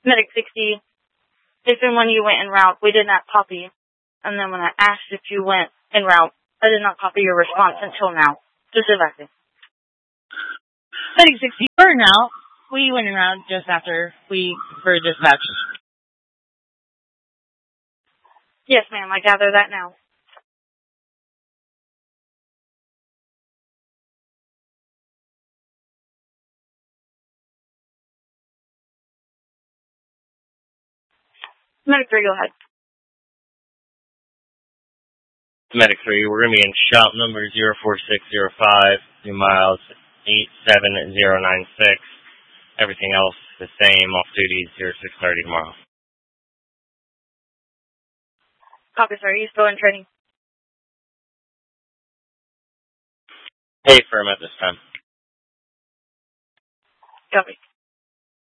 Medic 60, if and when you went en route, we did not copy. And then when I asked if you went en route, I did not copy your response until now. Just evacuate. Medic 60, for now, we went en route just after we were dispatched. Yes, ma'am, I gather that now. Medic 3, go ahead. Medic 3, we're going to be in shop number 04605, 2 miles 87096. Everything else the same, off duty 0630 tomorrow. Copy, sir. Are you still in training? Hey, firm at this time. Copy.